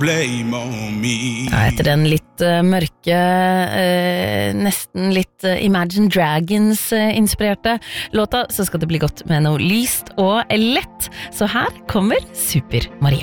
Blame on me. Ja, etter den litt mørke, nesten litt Imagine Dragons-inspirerte låta, så skal det bli godt med noe lyst og lett. Så her kommer Super Maria.